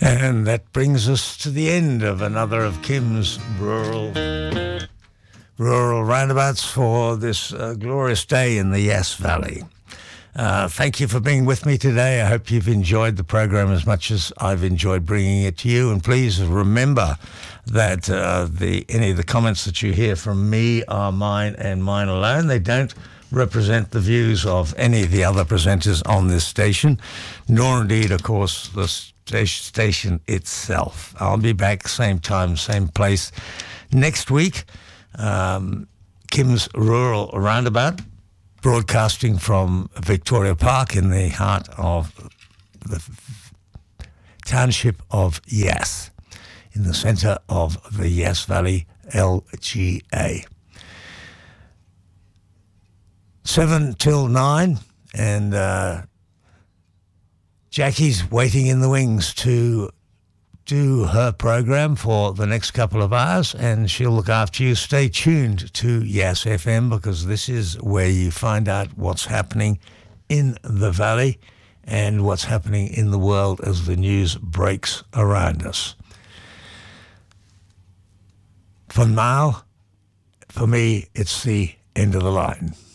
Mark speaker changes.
Speaker 1: And that brings us to the end of another of Kim's rural roundabouts for this glorious day in the Yass Valley. Thank you for being with me today. I hope you've enjoyed the program as much as I've enjoyed bringing it to you. And please remember that any of the comments that you hear from me are mine and mine alone. They don't represent the views of any of the other presenters on this station, nor indeed, of course, the station itself. I'll be back same time, same place next week. Kim's Rural Roundabout, broadcasting from Victoria Park in the heart of the township of Yass, in the centre of the Yass Valley LGA. 7 till 9, and Jackie's waiting in the wings to do her program for the next couple of hours, and she'll look after you. Stay tuned to Yass FM, because this is where you find out what's happening in the valley and what's happening in the world as the news breaks around us. For now, for me, it's the end of the line.